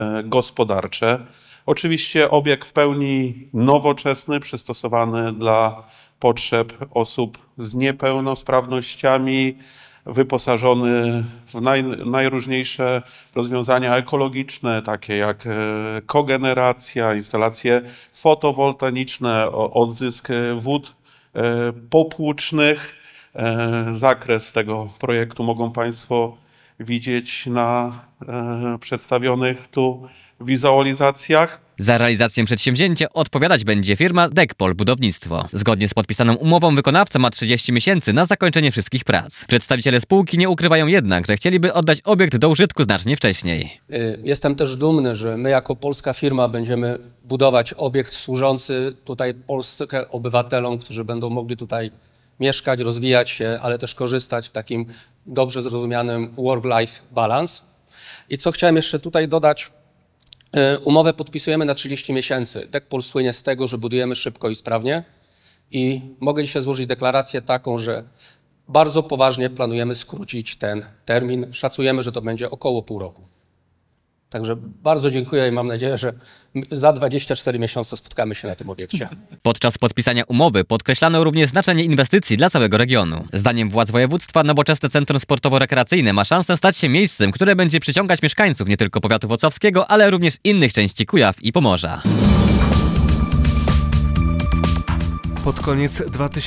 gospodarcze. Oczywiście obiekt w pełni nowoczesny, przystosowany dla potrzeb osób z niepełnosprawnościami, wyposażony w najróżniejsze rozwiązania ekologiczne, takie jak kogeneracja, instalacje fotowoltaiczne, odzysk wód popłucznych. Zakres tego projektu mogą Państwo widzieć na przedstawionych tu wizualizacjach. Za realizację przedsięwzięcia odpowiadać będzie firma Dekpol Budownictwo. Zgodnie z podpisaną umową wykonawca ma 30 miesięcy na zakończenie wszystkich prac. Przedstawiciele spółki nie ukrywają jednak, że chcieliby oddać obiekt do użytku znacznie wcześniej. Jestem też dumny, że my jako polska firma będziemy budować obiekt służący tutaj Polsce obywatelom, którzy będą mogli tutaj mieszkać, rozwijać się, ale też korzystać w takim dobrze zrozumianym work-life balance. I co chciałem jeszcze tutaj dodać, umowę podpisujemy na 30 miesięcy. Dekpol słynie z tego, że budujemy szybko i sprawnie i mogę dzisiaj złożyć deklarację taką, że bardzo poważnie planujemy skrócić ten termin. Szacujemy, że to będzie około pół roku. Także bardzo dziękuję i mam nadzieję, że za 24 miesiące spotkamy się na tym obiekcie. Podczas podpisania umowy podkreślano również znaczenie inwestycji dla całego regionu. Zdaniem władz województwa nowoczesne centrum sportowo-rekreacyjne ma szansę stać się miejscem, które będzie przyciągać mieszkańców nie tylko powiatu włocławskiego, ale również innych części Kujaw i Pomorza. Pod koniec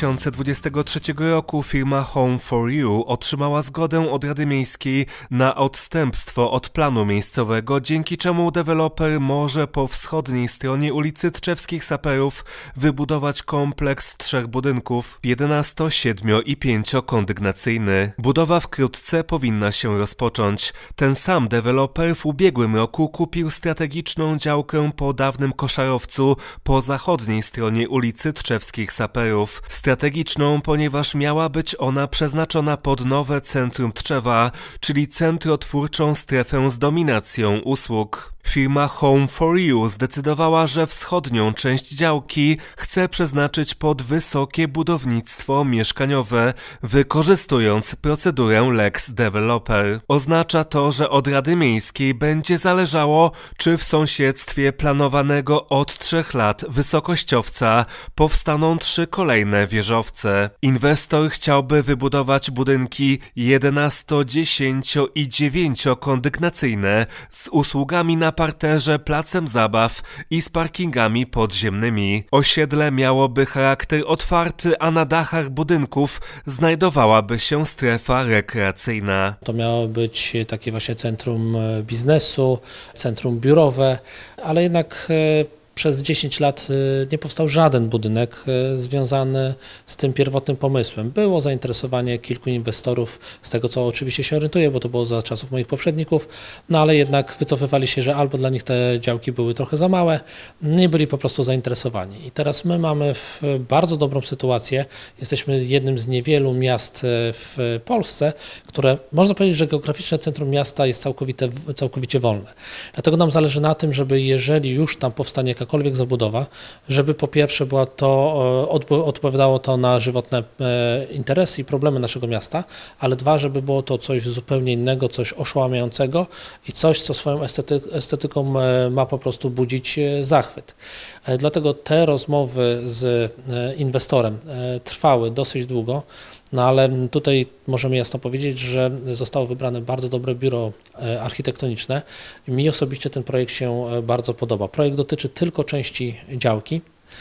2023 roku firma Home for You otrzymała zgodę od Rady Miejskiej na odstępstwo od planu miejscowego, dzięki czemu deweloper może po wschodniej stronie ulicy Tczewskich Saperów wybudować kompleks 3 budynków, 11, 7 i 5-kondygnacyjny. Budowa wkrótce powinna się rozpocząć. Ten sam deweloper w ubiegłym roku kupił strategiczną działkę po dawnym koszarowcu po zachodniej stronie ulicy Tczewskich Saperów. Strategiczną, ponieważ miała być ona przeznaczona pod nowe centrum Tczewa, czyli centrotwórczą strefę z dominacją usług. Firma Home for You zdecydowała, że wschodnią część działki chce przeznaczyć pod wysokie budownictwo mieszkaniowe, wykorzystując procedurę Lex Developer. Oznacza to, że od Rady Miejskiej będzie zależało, czy w sąsiedztwie planowanego od 3 lat wysokościowca powstaną 3 kolejne wieżowce. Inwestor chciałby wybudować budynki 11, 10 i 9-kondygnacyjne z usługami na parterze, placem zabaw i z parkingami podziemnymi. Osiedle miałoby charakter otwarty, a na dachach budynków znajdowałaby się strefa rekreacyjna. To miało być takie właśnie centrum biznesu, centrum biurowe, ale jednak przez 10 lat nie powstał żaden budynek związany z tym pierwotnym pomysłem. Było zainteresowanie kilku inwestorów, z tego co oczywiście się orientuję, bo to było za czasów moich poprzedników, no ale jednak wycofywali się, że albo dla nich te działki były trochę za małe, nie byli po prostu zainteresowani. I teraz my mamy bardzo dobrą sytuację. Jesteśmy jednym z niewielu miast w Polsce, które można powiedzieć, że geograficzne centrum miasta jest całkowicie wolne. Dlatego nam zależy na tym, żeby jeżeli już tam powstanie jakakolwiek zabudowa, żeby po pierwsze była to, odpowiadało to na żywotne interesy i problemy naszego miasta, ale dwa, żeby było to coś zupełnie innego, coś oszałamiającego i coś, co swoją estetyką ma po prostu budzić zachwyt. Dlatego te rozmowy z inwestorem trwały dosyć długo, no ale tutaj możemy jasno powiedzieć, że zostało wybrane bardzo dobre biuro architektoniczne. Mi osobiście ten projekt się bardzo podoba. Projekt dotyczy tylko części działki,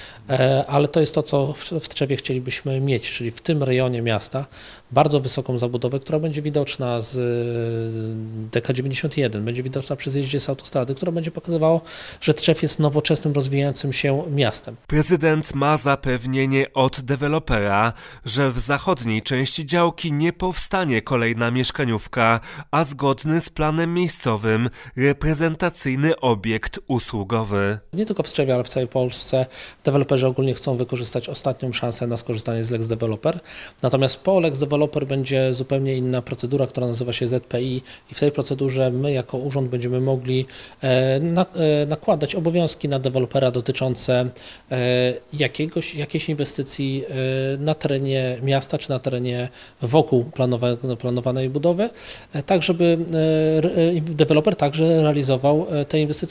ale to jest to, co w Tczewie chcielibyśmy mieć, czyli w tym rejonie miasta bardzo wysoką zabudowę, która będzie widoczna z DK91, będzie widoczna przy zjeździe z autostrady, która będzie pokazywało, że Tczew jest nowoczesnym, rozwijającym się miastem. Prezydent ma zapewnienie od dewelopera, że w zachodniej części działki nie powstanie kolejna mieszkaniówka, a zgodny z planem miejscowym reprezentacyjny obiekt usługowy. Nie tylko w Tczewie, ale w całej Polsce deweloperzy deweloperzy ogólnie chcą wykorzystać ostatnią szansę na skorzystanie z Lex Developer. Natomiast po Lex Developer będzie zupełnie inna procedura, która nazywa się ZPI i w tej procedurze my jako urząd będziemy mogli nakładać obowiązki na dewelopera dotyczące jakiejś inwestycji na terenie miasta czy na terenie wokół planowanej budowy, tak żeby deweloper także realizował te inwestycje